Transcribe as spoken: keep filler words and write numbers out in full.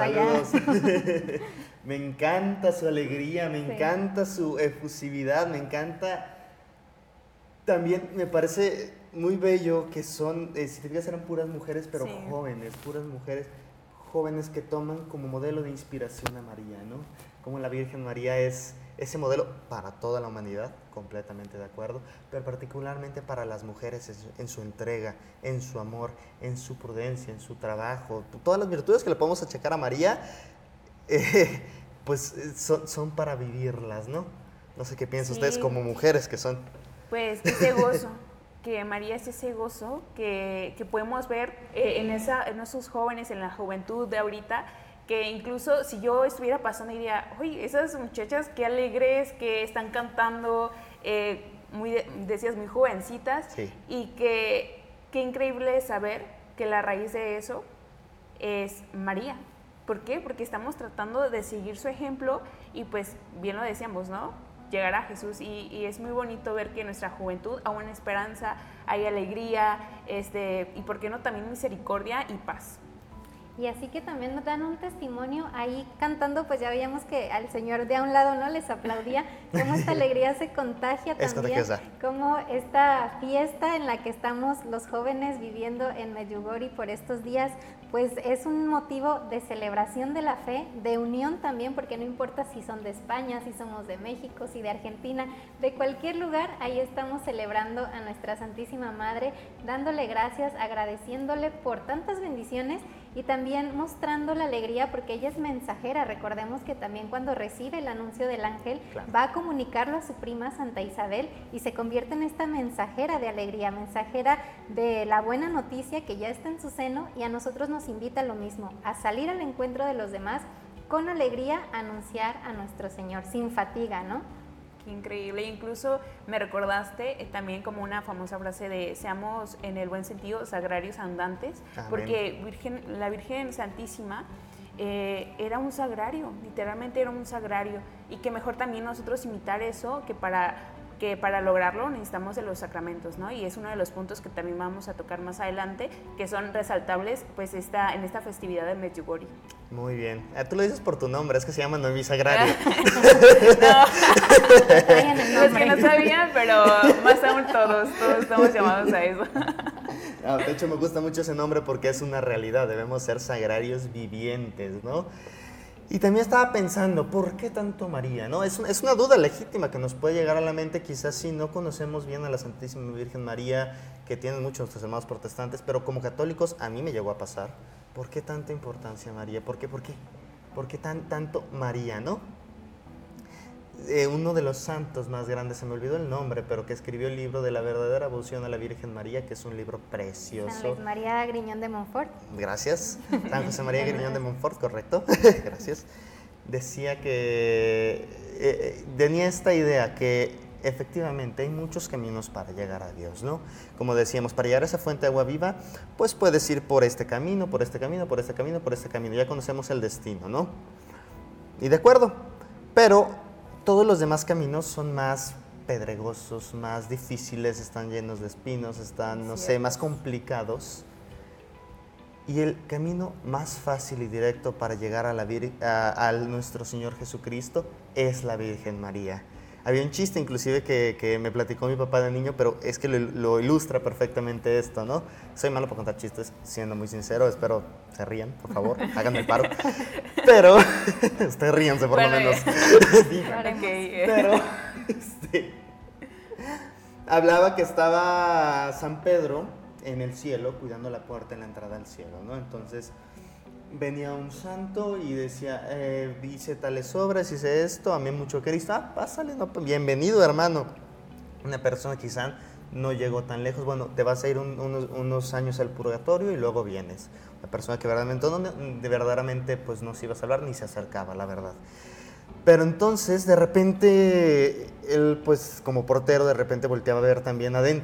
hasta allá. Me encanta su alegría, me Sí. encanta su efusividad, me encanta. También me parece muy bello que son, eh, si te fijas, eran puras mujeres, pero Sí. jóvenes, puras mujeres jóvenes que toman como modelo de inspiración a María, ¿no? Como la Virgen María es ese modelo para toda la humanidad, completamente de acuerdo, pero particularmente para las mujeres en su, en su entrega, en su amor, en su prudencia, en su trabajo. Todas las virtudes que le podemos achacar a María, eh, pues eh, son, son para vivirlas, ¿no? No sé qué piensan ustedes Sí. como mujeres que son. Pues ese gozo, que María es ese gozo que, que podemos ver eh, en, esa, en esos jóvenes, en la juventud de ahorita, que incluso si yo estuviera pasando diría, oye, esas muchachas qué alegres, que están cantando, eh, muy de- decías, muy jovencitas, Sí. y que qué increíble saber que la raíz de eso es María. ¿Por qué? Porque estamos tratando de seguir su ejemplo y pues bien lo decíamos, ¿no? Llegar a Jesús y, y es muy bonito ver que en nuestra juventud aún hay esperanza, hay alegría, este, y por qué no también misericordia y paz. Y así que también nos dan un testimonio ahí cantando, pues ya veíamos que al Señor de a un lado no les aplaudía, cómo esta alegría se contagia Es también, contagiosa. cómo esta fiesta en la que estamos los jóvenes viviendo en Medjugorje por estos días, pues es un motivo de celebración de la fe, de unión también, porque no importa si son de España, si somos de México, si de Argentina, de cualquier lugar, ahí estamos celebrando a nuestra Santísima Madre, dándole gracias, agradeciéndole por tantas bendiciones y también mostrando la alegría porque ella es mensajera. Recordemos que también cuando recibe el anuncio del ángel, Claro. va a comunicarlo a su prima Santa Isabel y se convierte en esta mensajera de alegría, mensajera de la buena noticia que ya está en su seno, y a nosotros nos invita lo mismo, a salir al encuentro de los demás con alegría, a anunciar a nuestro Señor, sin fatiga, ¿no? Qué increíble. Incluso me recordaste eh, también como una famosa frase de seamos en el buen sentido sagrarios andantes, Amén. porque Virgen, la Virgen Santísima eh, era un sagrario, literalmente era un sagrario, y que mejor también nosotros imitar eso, que para, que para lograrlo necesitamos de los sacramentos, ¿no? Y es uno de los puntos que también vamos a tocar más adelante, que son resaltables pues esta, en esta festividad de Medjugorje. Muy bien. Ah, tú lo dices por tu nombre, es que se llama Noemí Sagrario. Traigan el Los que nombre. no sabían, pero más aún todos, todos estamos llamados a eso. Ah, de hecho, me gusta mucho ese nombre porque es una realidad. Debemos ser sagrarios vivientes, ¿no? Y también estaba pensando, ¿por qué tanto María? ¿No? Es, un- es una duda legítima que nos puede llegar a la mente, quizás si no conocemos bien a la Santísima Virgen María, que tienen muchos nuestros hermanos protestantes, pero como católicos a mí me llegó a pasar. ¿Por qué tanta importancia María? ¿Por qué? ¿Por qué? ¿Por qué tan, tanto María, no? Eh, uno de los santos más grandes, se me olvidó el nombre, pero que escribió el libro de la verdadera devoción a la Virgen María, que es un libro San precioso. Luis María Griñón de Montfort. Gracias. San José María Griñón de Montfort, correcto. Gracias. Decía que eh, eh, tenía esta idea que efectivamente hay muchos caminos para llegar a Dios, ¿no? Como decíamos, para llegar a esa fuente de agua viva, pues puedes ir por este camino, por este camino, por este camino, por este camino. Ya conocemos el destino, ¿no? Y de acuerdo, pero todos los demás caminos son más pedregosos, más difíciles, están llenos de espinos, están, no sé, Cierto. más complicados. Y el camino más fácil y directo para llegar a, la vir- a, a nuestro Señor Jesucristo es la Virgen María. Había un chiste inclusive que, que me platicó mi papá de niño, pero es que lo, lo ilustra perfectamente esto, ¿no? Soy malo para contar chistes, siendo muy sincero, espero se rían, por favor, háganme el paro. Pero, ustedes ríanse por Bueno, lo menos. Sí, Ok, eh. pero, este, hablaba que estaba San Pedro en el cielo cuidando la puerta en la entrada al cielo, ¿no? Entonces venía un santo y decía, eh, hice tales obras, hice esto, amé mucho a Cristo. Ah, pásale, no, pues, bienvenido, hermano. Una persona quizá no llegó tan lejos, bueno, te vas a ir un- unos, unos años al purgatorio y luego vienes. Una persona que verdaderamente no, de verdaderamente pues no se iba a salvar ni se acercaba, la verdad. Pero entonces, de repente, él, pues, como portero, de repente volteaba a ver también adentro.